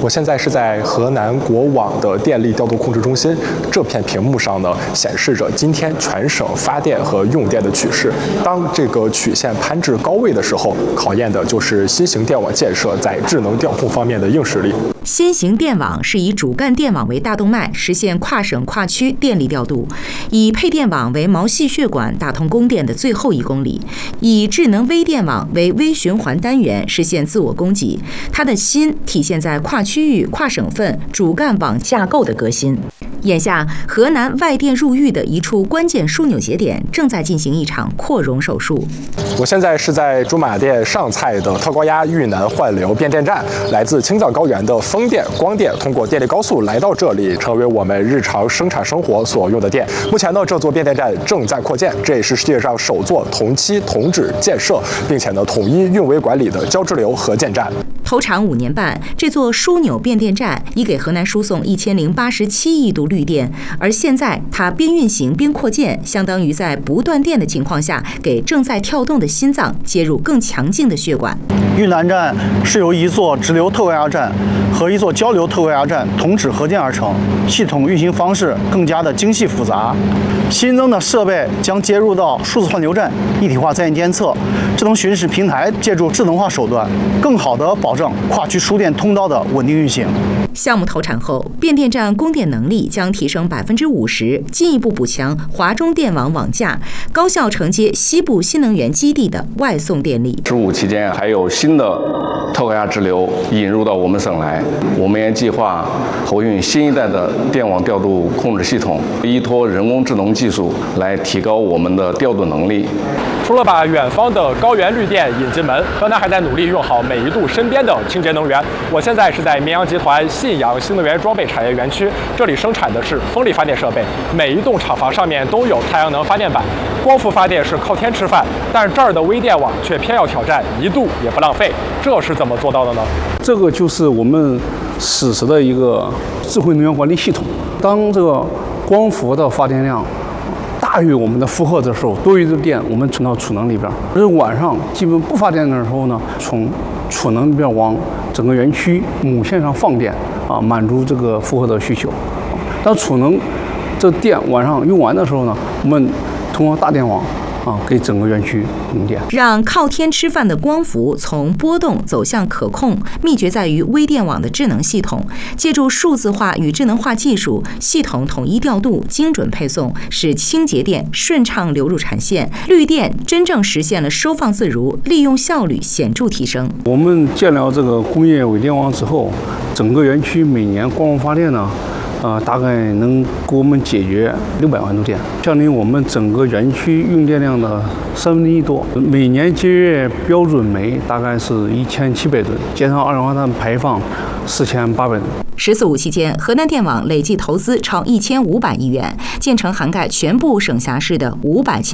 我现在是在河南国网的电力调度控制中心，这片屏幕上呢显示着今天全省发电和用电的曲势。当这个曲线攀至高位的时候，考验的就是新型电网建设在智能调控方面的硬实力。 新型电网是以主干电网为大动脉，实现跨省跨区电力调度；以配电网为毛细血管，打通供电的最后1公里；以智能微电网为微循环单元，实现自我供给。它的新体现在跨区域、跨省份主干网架构的革新。眼下，河南外电入狱的一处关键枢纽节点正在进行一场扩容手术。 我现在是在驻马店上蔡的特高压豫南换流变电站，来自青藏高原的风电、光电通过电力高速来到这里，成为我们日常生产生活所用的电。目前呢，这座变电站正在扩建，这也是世界上首座同期同址建设，并且呢统一运维管理的交直流核建站。 投产5年半，这座枢纽变电站已给河南输送1087亿度绿电，而现在它边运行边扩建，相当于在不断电的情况下，给正在跳动的心脏接入更强劲的血管。 豫南站是由一座直流特高压站和一座交流特高压站同址合建而成，系统运行方式更加的精细复杂。新增的设备将接入到数字换流站、一体化在线监测、智能巡视平台，借助智能化手段，更好地保证跨区输电通道的稳定运行。 项目投产后，变电站供电能力将提升50%，进一步补强华中电网网架，高效承接西部新能源基地的外送电力。 15期间还有新的特高压直流引入到我们省来，我们也计划投运新一代的电网调度控制系统，依托人工智能技术来提高我们的调度能力。 除了把远方的高原绿电引进门，河南还在努力用好每一度身边的清洁能源。我现在是在绵阳集团信阳新能源装备产业园区，这里生产的是风力发电设备，每一栋厂房上面都有太阳能发电板。光伏发电是靠天吃饭，但这儿的微电网却偏要挑战1度也不浪费，这是怎么做到的呢？ 这个就是我们实时的一个智慧能源管理系统。当这个光伏的发电量大于我们的负荷的时候，多余的电我们存到储能里边，而晚上基本不发电的时候呢，从储能里边往整个园区母线上放电满足这个负荷的需求。当储能这电晚上用完的时候呢，我们通过大电网给整个园区供电， 让靠天吃饭的光伏从波动走向可控，秘诀在于微电网的智能系统。借助数字化与智能化技术，系统统一调度、精准配送，使清洁电顺畅流入产线，绿电真正实现了收放自如，利用效率显著提升。 我们建了这个工业微电网之后，整个园区每年光伏发电呢，大概能给我们解决600万度电，相当于我们整个园区用电量的1/3多。每年节约标准煤大概是1700吨，减少二氧化碳排放4800吨。 14五期间，河南电网累计投资超1500亿元，建成涵盖全部省辖市的500千